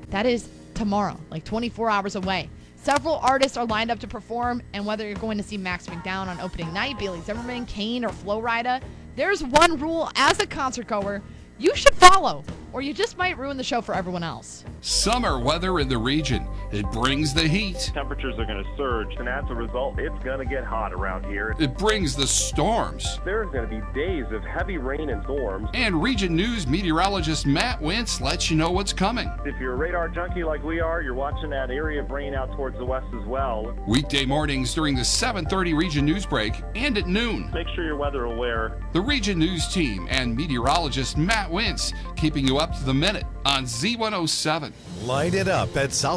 That is tomorrow, like 24 hours away. Several artists are lined up to perform, and whether you're going to see Max McDowell on opening night, Bailey Zimmerman, Kane, or Flo Rida, there's one rule as a concert goer you should follow, or you just might ruin the show for everyone else. Summer weather in the region. It brings the heat. Temperatures are going to surge, and as a result, it's going to get hot around here. It brings the storms. There's going to be days of heavy rain and storms. And Region News meteorologist Matt Wentz lets you know what's coming. If you're a radar junkie like we are, you're watching that area of rain out towards the west as well. Weekday mornings during the 7:30 Region News break and at noon. Make sure you're weather aware. The Region News team and meteorologist Matt Wentz keeping you up to the minute on Z107. Light it up at South